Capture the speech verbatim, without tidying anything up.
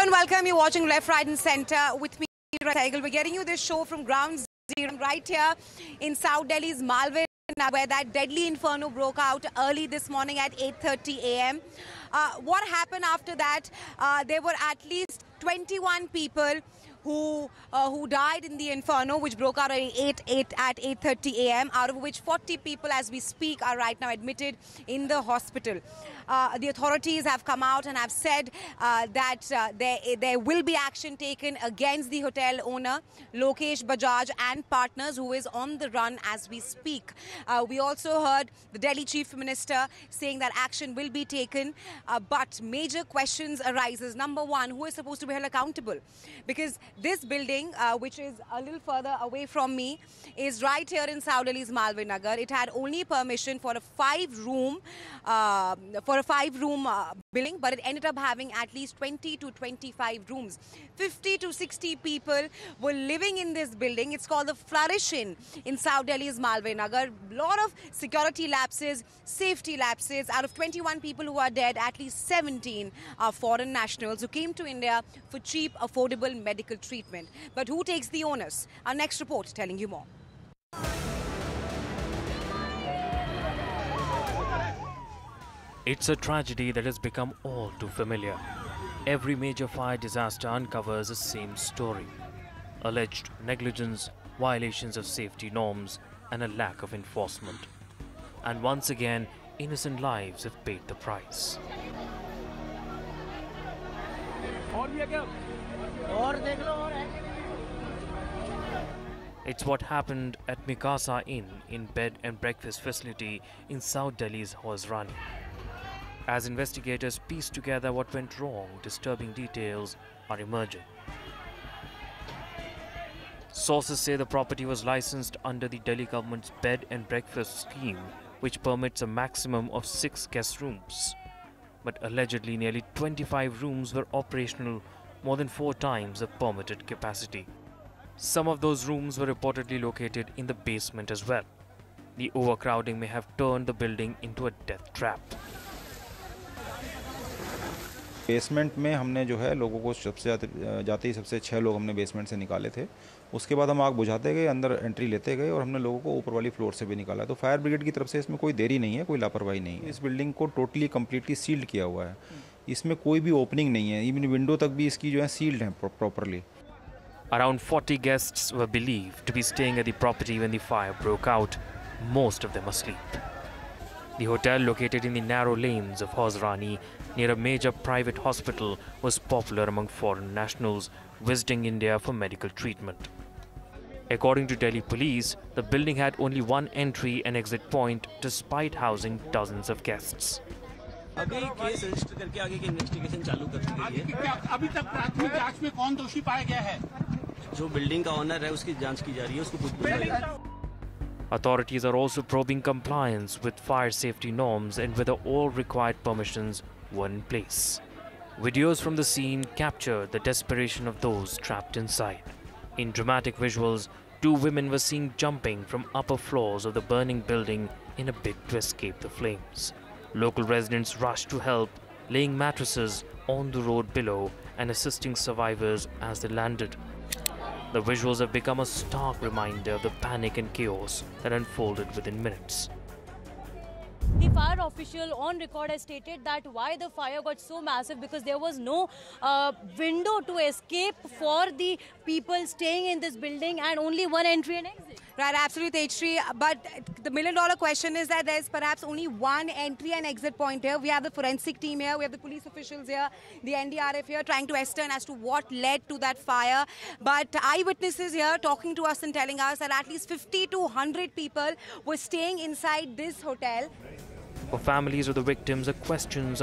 and welcome. You're watching Left, Right and Centre with me, Saigal. We're getting you this show from Ground Zero right here in South Delhi's Malvin, where that deadly inferno broke out early this morning at eight thirty a m Uh, what happened after that? Uh, there were at least twenty-one people who uh, who died in the inferno, which broke out at eight, eight at eight thirty a m, out of which forty people, as we speak, are right now admitted in the hospital. Uh, the authorities have come out and have said uh, that uh, there, there will be action taken against the hotel owner, Lokesh Bajaj, and partners, who is on the run as we speak. Uh, we also heard the Delhi Chief Minister saying that action will be taken, uh, but major questions arises. Number one, who is supposed to be held accountable? Because this building, uh, which is a little further away from me, is right here in South Delhi's Malvin Nagar. It had only permission for a five-room, uh, for a five-room uh, building, but it ended up having at least twenty to twenty-five rooms. fifty to sixty people were living in this building. It's called the Flourish Inn in South Delhi's Malvin Nagar. Lot of security lapses, safety lapses. Out of twenty-one people who are dead, at least seventeen are foreign nationals who came to India for cheap, affordable medical treatment. But who takes the onus? Our next report telling you more. It's a tragedy that has become all too familiar. Every major fire disaster uncovers the same story. Alleged negligence, violations of safety norms, and a lack of enforcement. And once again, innocent lives have paid the price. It's what happened at Mikasa Inn in bed and breakfast facility in South Delhi's Hosrani. As investigators piece together what went wrong, disturbing details are emerging. Sources say the property was licensed under the Delhi government's bed and breakfast scheme, which permits a maximum of six guest rooms. But allegedly nearly twenty-five rooms were operational, more than four times the permitted capacity. Some of those rooms were reportedly located in the basement as well. The overcrowding may have turned the building into a death trap. Basement में हमने जो है लोगों को सबसे जाते ही सबसे छः लोग हमने बेसमेंट से निकाले थे. उसके बाद हम आग बुझाते गए, अंदर एंट्री लेते गए और हमने लोगों को ऊपर वाली फ्लोर से भी निकाला. तो फायर ब्रिगेड की तरफ से इसमें कोई देरी नहीं है, कोई लापरवाही नहीं है. इस बिल्डिंग को टोटली कम्प्लीटली सील्ड किया हुआ है. इसमें कोई भी ओपनिंग नहीं है. इवन विंडो तक भी इसकी जो है सील्ड है properly. Around forty guests were believed to be staying at the property when the fire broke out, most of them asleep. The hotel, located in the narrow lanes of Hosrani near a major private hospital, was popular among foreign nationals visiting India for medical treatment. According to Delhi police, the building had only one entry and exit point despite housing dozens of guests. अभी case register करके आगे की investigation चालू कर दी गई है. अभी तक प्राथमिक जांच में कौन दोषी पाया गया है? जो बिल्डिंग का ऑनर है उसकी जांच की जा रही है, उसको पूछताछ की जा रही है. Authorities are also probing compliance with fire safety norms and whether all required permissions were in place. Videos from the scene capture the desperation of those trapped inside. In dramatic visuals, two women were seen jumping from upper floors of the burning building in a bid to escape the flames. Local residents rushed to help, laying mattresses on the road below and assisting survivors as they landed. The visuals have become a stark reminder of the panic and chaos that unfolded within minutes. The fire official on record has stated that why the fire got so massive, because there was no uh, window to escape for the people staying in this building and only one entry and exit. Right, absolutely, Tejashree. But the million dollar question is that there's perhaps only one entry and exit point here. We have the forensic team here, we have the police officials here, the N D R F here trying to ascertain as to what led to that fire. But eyewitnesses here talking to us and telling us that at least fifty to one hundred people were staying inside this hotel. For families of the victims, the questions